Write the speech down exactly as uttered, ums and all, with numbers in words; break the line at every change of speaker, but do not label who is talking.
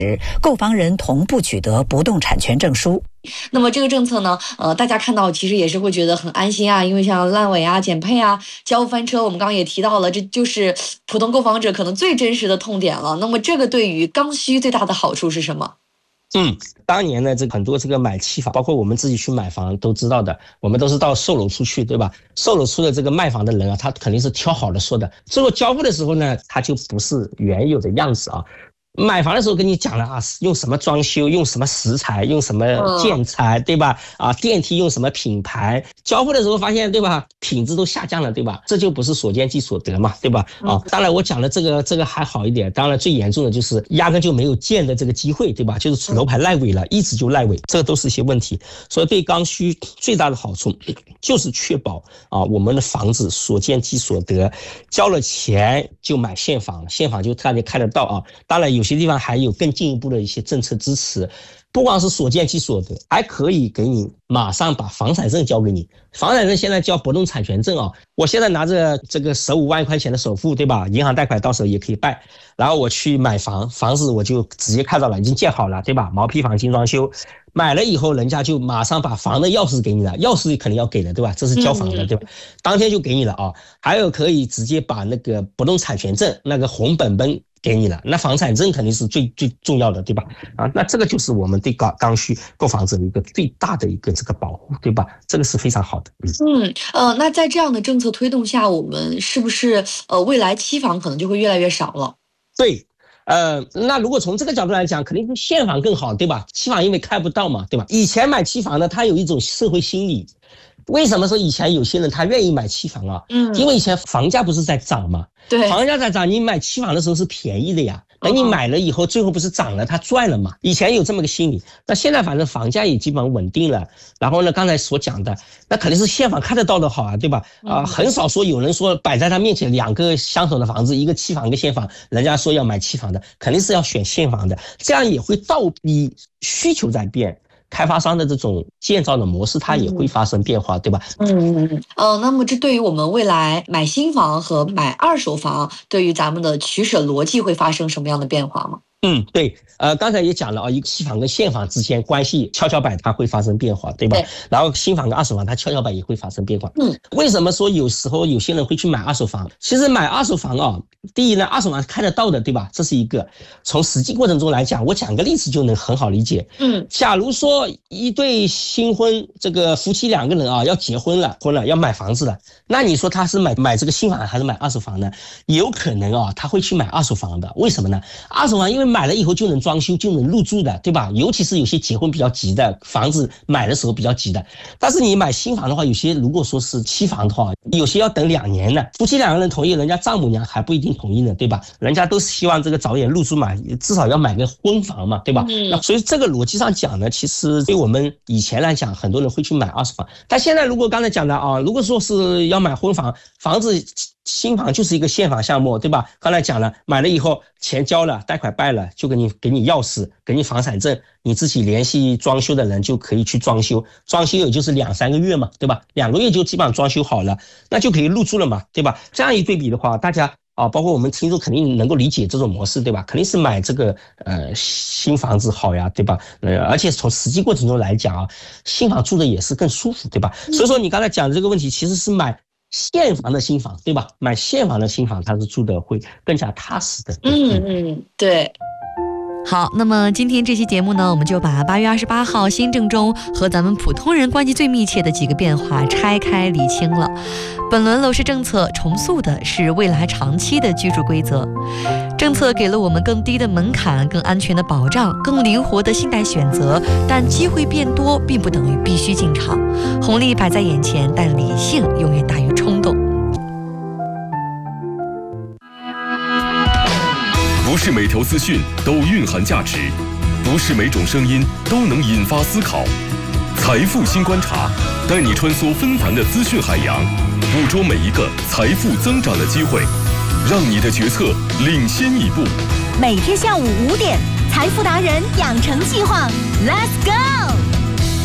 购房人同步取得不动产权证书。
那么这个政策呢，呃，大家看到其实也是会觉得很安心啊，因为像烂尾啊、减配啊、交付翻车，我们刚刚也提到了，这就是普通购房者可能最真实的痛点了。那么这个对于刚需最大的好处是什么？
嗯，当年呢，这很多这个买期房，包括我们自己去买房都知道的，我们都是到售楼处去，对吧？售楼处的这个卖房的人啊，他肯定是挑好的说的，最后交付的时候呢，他就不是原有的样子啊。买房的时候跟你讲了啊，用什么装修，用什么石材，用什么建材，对吧？啊，电梯用什么品牌？交付的时候发现，对吧？品质都下降了，对吧？这就不是所见即所得嘛，对吧？啊，当然我讲的这个这个还好一点，当然最严重的就是压根就没有建的这个机会，对吧？就是楼盘赖尾了，一直就赖尾，这个都是一些问题。所以对刚需最大的好处就是确保啊，我们的房子所见即所得，交了钱就买现房，现房就大家看得到啊。当然有。有些地方还有更进一步的一些政策支持，不光是所见即所得，还可以给你马上把房产证交给你。房产证现在叫不动产权证啊，我现在拿着这个十五万块钱的首付，对吧？银行贷款到时候也可以办，然后我去买房，房子我就直接看到了，已经建好了，对吧？毛坯房精装修，买了以后人家就马上把房的钥匙给你了，钥匙肯定要给的，对吧？这是交房的，对吧？当天就给你了啊。还有可以直接把那个不动产权证那个红本本给你了，那房产证肯定是最最重要的，对吧？啊，那这个就是我们对刚刚需购房者的一个最大的一个这个保护，对吧？这个是非常好的。
嗯，嗯呃，那在这样的政策推动下，我们是不是呃未来期房可能就会越来越少了？
对。呃，那如果从这个角度来讲，肯定是现房更好，对吧？期房因为看不到嘛，对吧？以前买期房呢，它有一种社会心理。为什么说以前有些人他愿意买期房啊？嗯，因为以前房价不是在涨嘛，
对，
房价在涨，你买期房的时候是便宜的呀。等你买了以后，最后不是涨了，他赚了嘛？以前有这么个心理，那现在反正房价也基本上稳定了。然后呢，刚才所讲的，那肯定是现房看得到的好啊，对吧？啊、呃，很少说有人说摆在他面前两个相同的房子，一个期房，一个现房，人家说要买期房的，肯定是要选现房的，这样也会倒逼需求在变。开发商的这种建造的模式，它也会发生变化，嗯、对吧？
嗯嗯嗯。呃，那么这对于我们未来买新房和买二手房，对于咱们的取舍逻辑会发生什么样的变化吗？
嗯，对，呃，刚才也讲了啊，一个期房跟现房之间关系跷跷板它会发生变化，对吧？对。然后新房跟二手房它跷跷板也会发生变化。嗯。为什么说有时候有些人会去买二手房？其实买二手房啊，第一呢，二手房看得到的，对吧？这是一个。从实际过程中来讲，我讲个例子就能很好理解。嗯。假如说一对新婚这个夫妻两个人啊，要结婚了，婚了要买房子了，那你说他是买买这个新房还是买二手房呢？有可能啊，他会去买二手房的。为什么呢？二手房因为买了以后就能装修就能入住的，对吧？尤其是有些结婚比较急的，房子买的时候比较急的。但是你买新房的话，有些如果说是期房的话，有些要等两年的，夫妻两个人同意，人家丈母娘还不一定同意呢，对吧？人家都希望这个早点入住嘛，至少要买个婚房嘛，对吧？嗯、那所以这个逻辑上讲呢，其实对我们以前来讲，很多人会去买二手房，但现在如果刚才讲的啊，如果说是要买婚房，房子新房就是一个现房项目，对吧？刚才讲了，买了以后钱交了，贷款办了，就给你给你钥匙，给你房产证，你自己联系装修的人就可以去装修，装修也就是两三个月嘛，对吧？两个月就基本上装修好了，那就可以入住了嘛，对吧？这样一对比的话，大家啊，包括我们听众肯定能够理解这种模式，对吧？肯定是买这个呃新房子好呀，对吧？呃，而且从实际过程中来讲啊，新房住的也是更舒服，对吧？所以说你刚才讲的这个问题，其实是买现房的新房，对吧？买现房的新房，它是住的会更加踏实的。
嗯嗯，对。好，那么今天这期节目呢，我们就把八月二十八号新政中和咱们普通人关系最密切的几个变化拆开理清了。本轮楼市政策重塑的是未来长期的居住规则，政策给了我们更低的门槛、更安全的保障、更灵活的信贷选择，但机会变多并不等于必须进场。红利摆在眼前，但理性永远大于冲动。
不是每条资讯都蕴含价值，不是每种声音都能引发思考。财富新观察，带你穿梭纷繁的资讯海洋，捕捉每一个财富增长的机会，让你的决策领先一步。
每天下午五点，财富达人养成计划 ，Let's go！